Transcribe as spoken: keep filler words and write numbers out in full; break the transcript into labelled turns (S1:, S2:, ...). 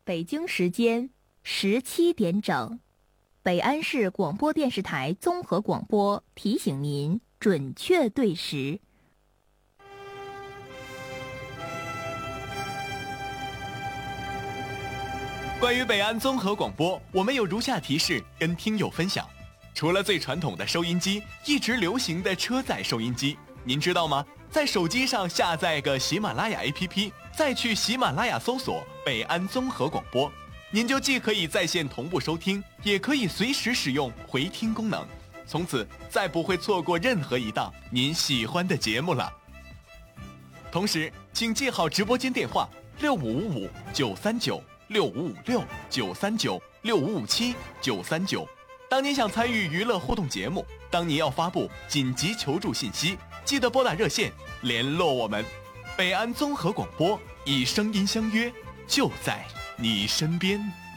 S1: 北京时间十七点整，北安市广播电视台综合广播提醒您准确对时。
S2: 关于北安综合广播，我们有如下提示跟听友分享：除了最传统的收音机，一直流行的车载收音机，您知道吗？在手机上下载个喜马拉雅 A P P， 再去喜马拉雅搜索北安综合广播，您就既可以在线同步收听，也可以随时使用回听功能，从此再不会错过任何一档您喜欢的节目了。同时，请记好直播间电话六五五五九三九六五五六九三九六五五七九三九。当您想参与娱乐互动节目，当您要发布紧急求助信息，记得拨打热线联络我们。北安综合广播，以声音相约，就在你身边。